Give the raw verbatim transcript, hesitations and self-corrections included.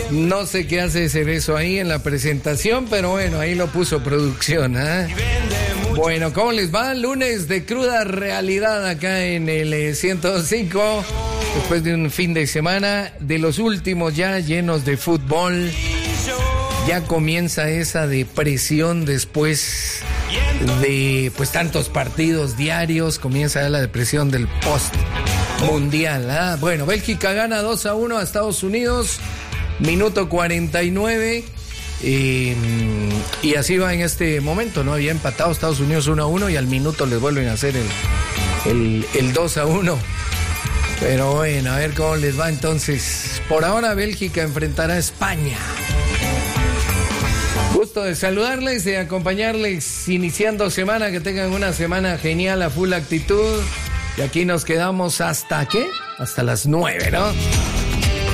No sé qué hace ese beso ahí en la presentación, pero bueno, ahí lo puso producción, ¿eh? Bueno, ¿cómo les va? Lunes de cruda realidad acá en el eh, ciento cinco. Después de un fin de semana, de los últimos ya llenos de fútbol. Ya comienza esa depresión después de pues tantos partidos diarios. Comienza ya la depresión del post mundial. ¿Ah? Bueno, Bélgica gana dos a uno a Estados Unidos. Minuto cuarenta y nueve. Eh, y así va en este momento, ¿no? Había empatado Estados Unidos uno a uno y al minuto les vuelven a hacer el, el, el dos a uno. Pero bueno, a ver cómo les va entonces. Por ahora Bélgica enfrentará a España. Gusto de saludarles, de acompañarles iniciando semana, que tengan una semana genial a full actitud. Y aquí nos quedamos hasta, ¿qué? Hasta las nueve, ¿no?